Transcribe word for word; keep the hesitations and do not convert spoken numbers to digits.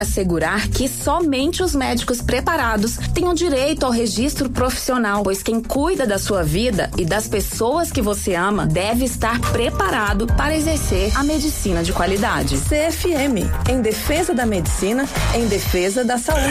assegurar que somente os médicos preparados tenham direito ao registro profissional, pois quem cuida da sua vida e das pessoas que você ama deve estar preparado para exercer a medicina de qualidade. C F M, em defesa da medicina, em defesa da saúde.